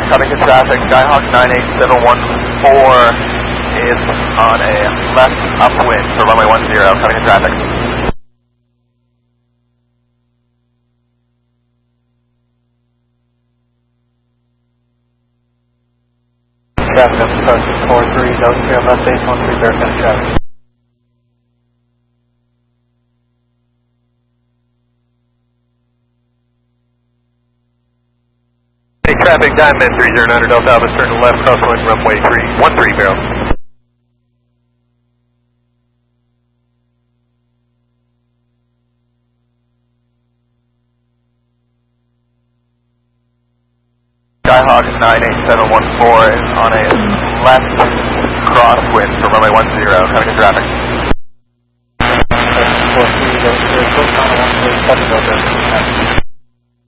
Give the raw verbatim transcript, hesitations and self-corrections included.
Connecticut traffic, Skyhawk nine eight seven one four is on a left upwind for runway one zero, Connecticut traffic. Traffic up to approaching four three, nose clear left base one three, verify traffic. Hey, traffic, Diamond three zero nine Delta Alpha, turn to left, crosswind, runway three one three zero. Skyhawk nine eight seven one four is on a left crosswind for runway one zero, Connecticut traffic.